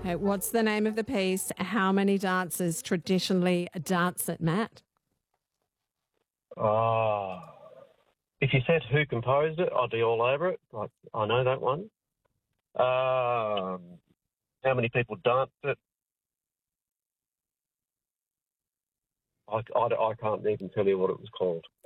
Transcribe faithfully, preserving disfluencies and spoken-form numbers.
Okay, what's the name of the piece? How many dancers traditionally dance it, Matt? Oh, if you said who composed it, I'd be all over it. I, I know that one. Um, how many people danced it? I, I, I can't even tell you what it was called.